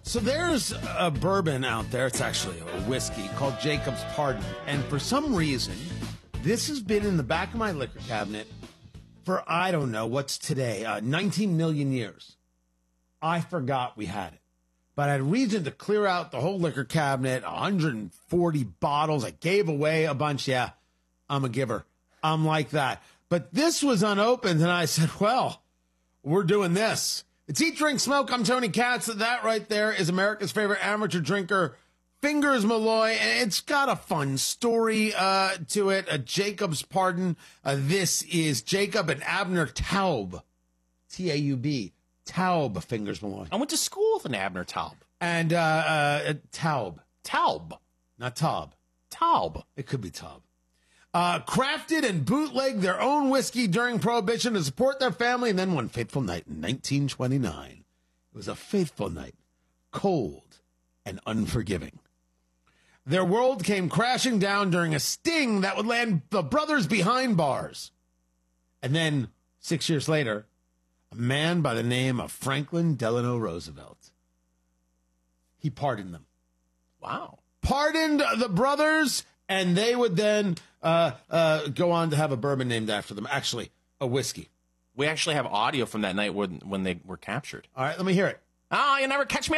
So there's a bourbon out there. It's actually a whiskey called Jacob's Pardon. And for some reason, this has been in the back of my liquor cabinet for, I don't know, what's today, 19 million years. I forgot we had it. But I had reason to clear out the whole liquor cabinet, 140 bottles. I gave away a bunch. Yeah, I'm a giver. I'm like that. But this was unopened, and I said, well, we're doing this. It's Eat, Drink, Smoke. I'm Tony Katz. That right there is America's favorite amateur drinker, Fingers Malloy. And it's got a fun story to it, a Jacob's Pardon. This is Jacob and Abner Taub, T-A-U-B, Taub Fingers Malloy. I went to school with an Abner Taub. And Taub. Taub. Not Taub. Taub. It could be Taub. Crafted and bootlegged their own whiskey during Prohibition to support their family, and then one fateful night in 1929. It was a fateful night, cold and unforgiving. Their world came crashing down during a sting that would land the brothers behind bars. And then, 6 years later, a man by the name of Franklin Delano Roosevelt. He pardoned them. Wow. Pardoned the brothers, and they would then go on to have a bourbon named after them. Actually, a whiskey. We actually have audio from that night when they were captured. All right, let me hear it. Oh, you never catch me